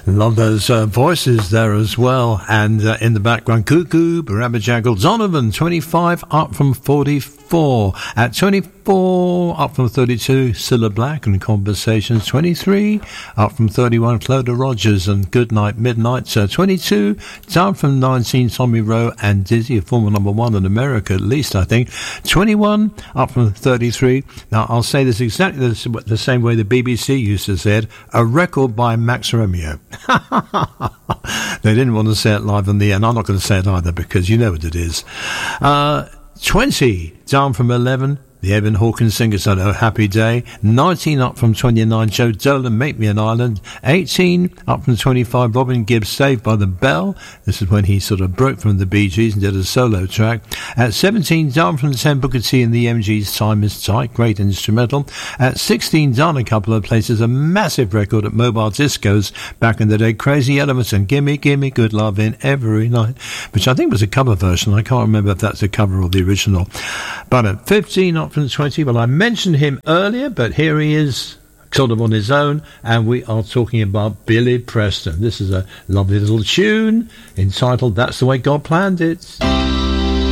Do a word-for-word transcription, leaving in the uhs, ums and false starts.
Love those uh, voices there as well. And uh, in the background, Cuckoo, Barabajaggle, Donovan, twenty-five, up from forty-four. At twenty-four, up from thirty-two, Cilla Black and Conversations. twenty-three, up from thirty-one, Clodagh Rogers and Goodnight Midnight. So twenty-two, down from nineteen, Tommy Rowe and Dizzy, a former number one in America at least, I think. twenty-one, up from thirty-three. Now, I'll say this exactly the, the same way the B B C used to say it, a record by Max Romeo. They didn't want to say it live on the air, and I'm not going to say it either because you know what it is. Uh, twenty, down from eleven, the Evan Hawkins Singers on Oh Happy Day. nineteen, up from twenty-nine, Joe Dolan, Make Me an Island. eighteen, up from twenty-five, Robin Gibbs, Saved by the Bell. This is when he sort of broke from the Bee Gees and did a solo track. At seventeen, down from ten, Booker T and the M Gs, Time is Tight, great instrumental. At sixteen, down a couple of places, a massive record at Mobile Discos back in the day, Crazy Elephants and Gimme Gimme Good Lovin' Every Night, which I think was a cover version. I can't remember if that's a cover or the original. But at fifteen, up from twenty, well, I mentioned him earlier, but here he is, sort of on his own, and we are talking about Billy Preston. This is a lovely little tune entitled That's the Way God Planned It.